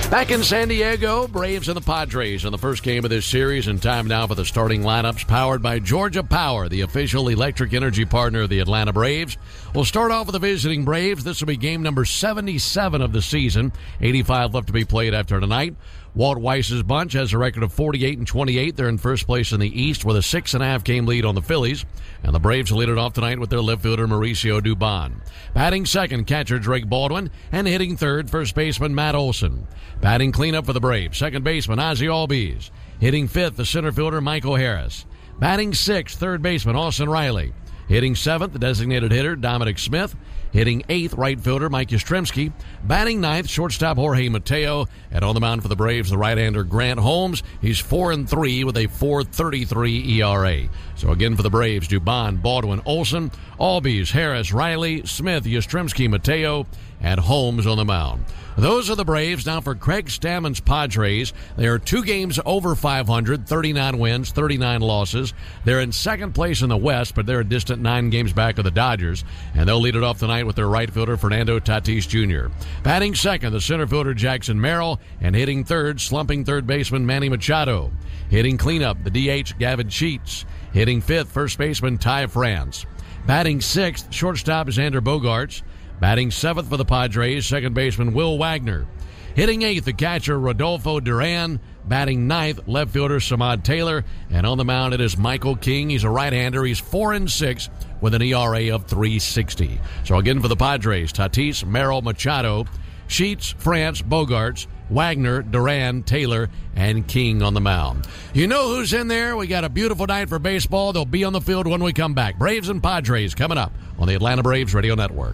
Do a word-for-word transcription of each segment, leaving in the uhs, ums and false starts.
Back in San Diego, Braves and the Padres in the first game of this series, and time now for the starting lineups powered by Georgia Power, the official electric energy partner of the Atlanta Braves. We'll start off with the visiting Braves. This will be game number seventy-seven of the season. eighty-five left to be played after tonight. Walt Weiss's bunch has a record of forty-eight and twenty-eight. They're in first place in the East with a six and a half game lead on the Phillies. And the Braves will lead it off tonight with their left fielder Mauricio Dubon. Batting second, catcher Drake Baldwin, and hitting third, first baseman Matt Olson. Batting cleanup for the Braves, second baseman Ozzie Albies. Hitting fifth, the center fielder Michael Harris. Batting sixth, third baseman Austin Riley. Hitting seventh, the designated hitter Dominic Smith. Hitting eighth, right fielder Mike Yastrzemski. Batting ninth, shortstop Jorge Mateo. And on the mound for the Braves, the right-hander Grant Holmes. He's four and three with a four thirty-three E R A. So again for the Braves, Dubon, Baldwin, Olson, Albies, Harris, Riley, Smith, Yastrzemski, Mateo, and Holmes on the mound. Those are the Braves. Now for Craig Stammen's Padres, they are two games over five hundred, thirty-nine wins, thirty-nine losses. They're in second place in the West, but they're a distant nine games back of the Dodgers, and they'll lead it off tonight with their right fielder Fernando Tatis Junior Batting second, the center fielder Jackson Merrill, and hitting third, slumping third baseman Manny Machado. Hitting cleanup, the D H Gavin Sheets. Hitting fifth, first baseman Ty France. Batting sixth, shortstop Xander Bogaerts. Batting seventh for the Padres, second baseman Will Wagner. Hitting eighth, the catcher Rodolfo Duran. Batting ninth, left fielder Samad Taylor. And on the mound, it is Michael King. He's a right-hander. He's four and six with an E R A of three sixty. So again for the Padres, Tatis, Merrill, Machado, Sheets, France, Bogaerts, Wagner, Duran, Taylor, and King on the mound. You know who's in there? We got a beautiful night for baseball. They'll be on the field when we come back. Braves and Padres coming up on the Atlanta Braves Radio Network.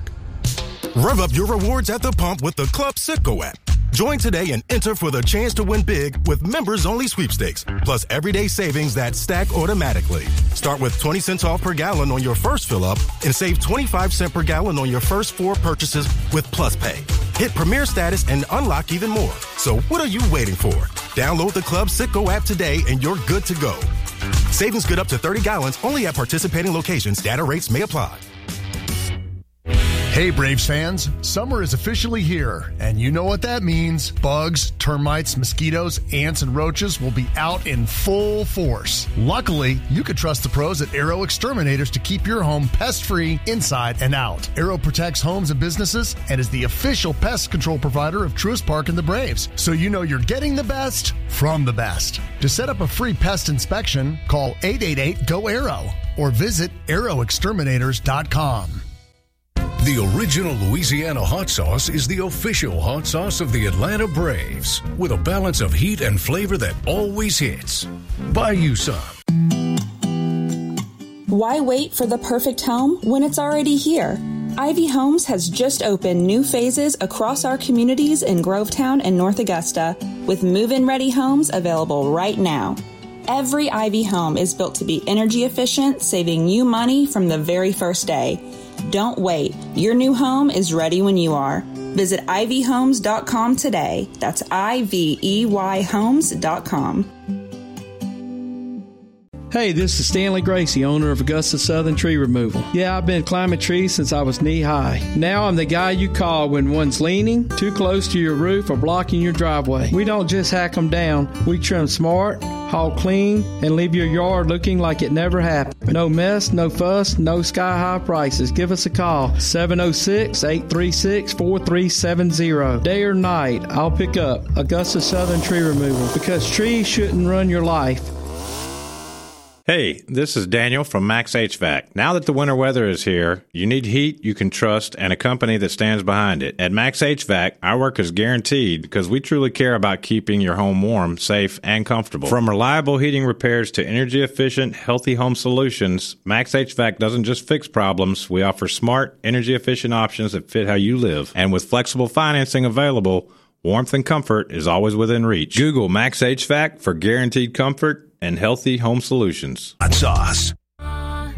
Rev up your rewards at the pump with the Club Citgo app. Join today and enter for the chance to win big with members-only sweepstakes, plus everyday savings that stack automatically. Start with twenty cents off per gallon on your first fill-up and save twenty-five cents per gallon on your first four purchases with Plus Pay. Hit Premier status and unlock even more. So what are you waiting for? Download the Club Citgo app today and you're good to go. Savings good up to thirty gallons only at participating locations. Data rates may apply. Hey Braves fans, summer is officially here, and you know what that means. Bugs, termites, mosquitoes, ants, and roaches will be out in full force. Luckily, you can trust the pros at Aero Exterminators to keep your home pest-free inside and out. Aero protects homes and businesses and is the official pest control provider of Truist Park and the Braves, so you know you're getting the best from the best. To set up a free pest inspection, call eight eight eight, G O, A E R O or visit aero exterminators dot com. The original Louisiana hot sauce is the official hot sauce of the Atlanta Braves, with a balance of heat and flavor that always hits. Buy you some. Why wait for the perfect home when it's already here? Ivy Homes has just opened new phases across our communities in Grovetown and North Augusta, with move-in ready homes available right now. Every Ivy home is built to be energy efficient, saving you money from the very first day. Don't wait. Your new home is ready when you are. Visit ivy homes dot com today. That's I V E Y homes dot com. Hey, this is Stanley Gracie, owner of Augusta Southern Tree Removal. Yeah, I've been climbing trees since I was knee-high. Now I'm the guy you call when one's leaning, too close to your roof, or blocking your driveway. We don't just hack them down. We trim smart, haul clean, and leave your yard looking like it never happened. No mess, no fuss, no sky-high prices. Give us a call, seven oh six, eight three six, four three seven zero. Day or night, I'll pick up Augusta Southern Tree Removal, because trees shouldn't run your life. Hey, this is Daniel from Max H V A C. Now that the winter weather is here, you need heat you can trust and a company that stands behind it. At Max H V A C, our work is guaranteed because we truly care about keeping your home warm, safe, and comfortable. From reliable heating repairs to energy-efficient, healthy home solutions, Max H V A C doesn't just fix problems. We offer smart, energy-efficient options that fit how you live. And with flexible financing available, warmth and comfort is always within reach. Google Max H V A C for guaranteed comfort and healthy home solutions. Hot sauce.